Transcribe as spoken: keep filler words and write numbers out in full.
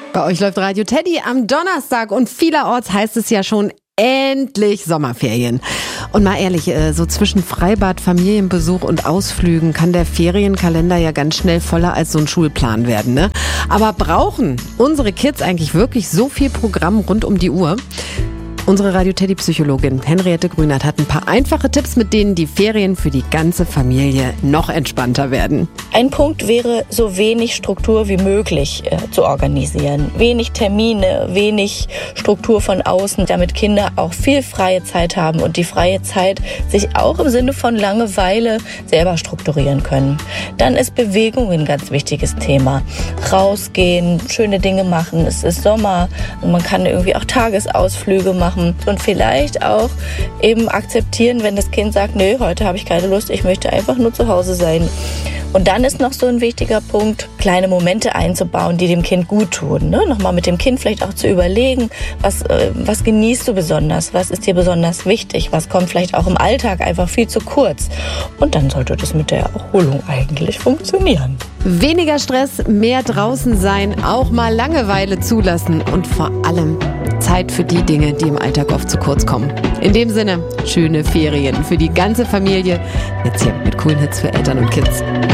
Bei euch läuft Radio Teddy am Donnerstag und vielerorts heißt es ja schon endlich Sommerferien. Und mal ehrlich, so zwischen Freibad, Familienbesuch und Ausflügen kann der Ferienkalender ja ganz schnell voller als so ein Schulplan werden, ne? Aber brauchen unsere Kids eigentlich wirklich so viel Programm rund um die Uhr? Unsere Radio-Teddy-Psychologin Henriette Grünert hat ein paar einfache Tipps, mit denen die Ferien für die ganze Familie noch entspannter werden. Ein Punkt wäre, so wenig Struktur wie möglich äh, zu organisieren. Wenig Termine, wenig Struktur von außen, damit Kinder auch viel freie Zeit haben und die freie Zeit sich auch im Sinne von Langeweile selber strukturieren können. Dann ist Bewegung ein ganz wichtiges Thema. Rausgehen, schöne Dinge machen, es ist Sommer und man kann irgendwie auch Tagesausflüge machen. Und vielleicht auch eben akzeptieren, wenn das Kind sagt, nö, heute habe ich keine Lust, ich möchte einfach nur zu Hause sein. Und dann ist noch so ein wichtiger Punkt, kleine Momente einzubauen, die dem Kind gut tun. Ne? Nochmal mit dem Kind vielleicht auch zu überlegen, was, äh, was genießt du besonders, was ist dir besonders wichtig, was kommt vielleicht auch im Alltag einfach viel zu kurz. Und dann sollte das mit der Erholung eigentlich funktionieren. Weniger Stress, mehr draußen sein, auch mal Langeweile zulassen und vor allem Zeit für die Dinge, die im Alltag oft zu kurz kommen. In dem Sinne, schöne Ferien für die ganze Familie. Jetzt hier mit coolen Hits für Eltern und Kids.